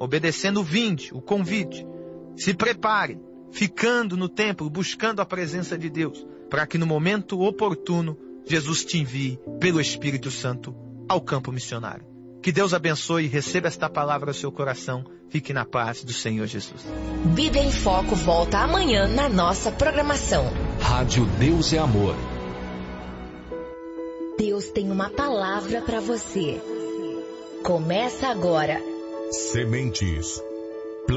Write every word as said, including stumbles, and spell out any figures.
obedecendo o vinde, o convite. Se prepare, ficando no templo, buscando a presença de Deus, para que no momento oportuno, Jesus te envie pelo Espírito Santo ao campo missionário. Que Deus abençoe e receba esta palavra ao seu coração. Fique na paz do Senhor Jesus. Bíblia em Foco volta amanhã na nossa programação. Rádio Deus é Amor. Deus tem uma palavra para você. Começa agora. Sementes